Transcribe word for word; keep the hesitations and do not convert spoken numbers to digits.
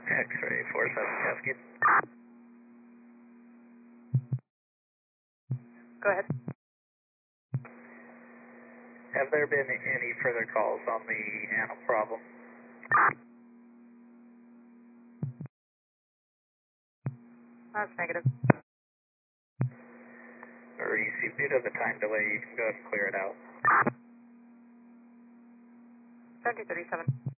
X-ray four seven Cascade. Go ahead. Have there been any further calls on the animal problem? That's negative. Receive, due to the time delay, you can go ahead and clear it out. seventy thirty-seven.